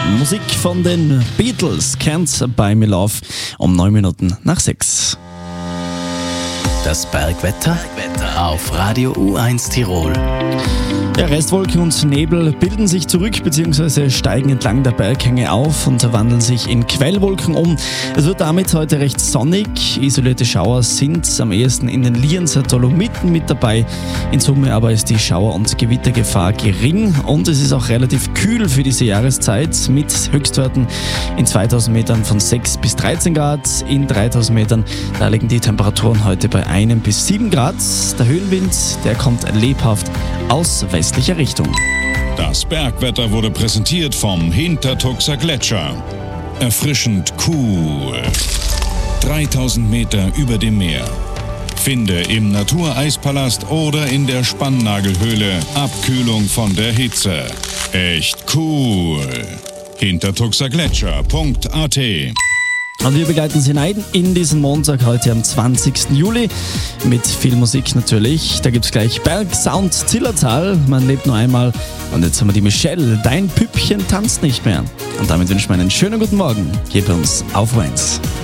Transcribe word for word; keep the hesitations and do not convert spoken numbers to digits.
Musik von den Beatles, Can't Buy Me Love, um neun Minuten nach sechs. Das Bergwetter auf Radio U eins Tirol. Ja, Restwolken und Nebel bilden sich zurück bzw. steigen entlang der Berghänge auf und wandeln sich in Quellwolken um. Es wird damit heute recht sonnig. Isolierte Schauer sind am ehesten in den Lienzer Dolomiten mit dabei. In Summe aber ist die Schauer- und Gewittergefahr gering und es ist auch relativ kühl für diese Jahreszeit mit Höchstwerten in zweitausend Metern von sechs bis dreizehn Grad. In dreitausend Metern, da liegen die Temperaturen heute bei einem bis sieben Grad. Der Höhenwind, der kommt lebhaft aus westlicher Richtung. Das Bergwetter wurde präsentiert vom Hintertuxer Gletscher. Erfrischend cool. dreitausend Meter über dem Meer. Finde im Natureispalast oder in der Spannnagelhöhle Abkühlung von der Hitze. Echt cool. hintertuxergletscher punkt a t. Und wir begleiten Sie hinein in diesen Montag, heute am zwanzigsten Juli, mit viel Musik natürlich. Da gibt es gleich Berg, Sound, Zillertal, man lebt nur einmal. Und jetzt haben wir die Michelle, Dein Püppchen tanzt nicht mehr. Und damit wünschen wir einen schönen guten Morgen hier bei uns auf U eins.